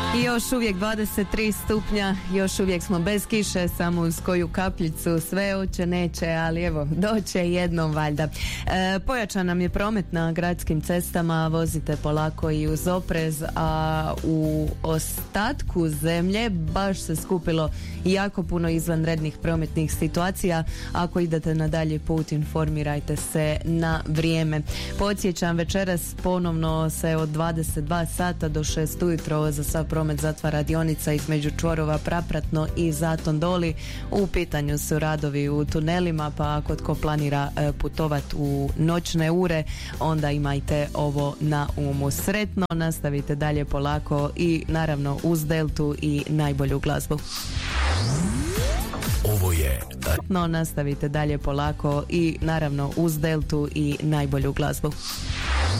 I još uvijek 23 stupnja, još uvijek smo bez kiše, samo uz koju kapljicu, sve hoće neće, ali evo, doće jednom valjda. Pojačan nam je promet na gradskim cestama, vozite polako i uz oprez, a u ostatku zemlje baš se skupilo jako puno izvanrednih prometnih situacija. Ako idete na dalji put, informirajte se na vrijeme. Podsjećam, večeras ponovno se od 22 sata do 6 ujutro za sav promet zatvara dionica između čvorova Prapratno i Zaton Doli. U pitanju su radovi u tunelima, pa ako tko planira putovat u noćne ure, onda imajte ovo na umu. Sretno, nastavite dalje polako i naravno uz Deltu i najbolju glazbu. Ovo je nastavite dalje polako i naravno uz Deltu i najbolju glazbu.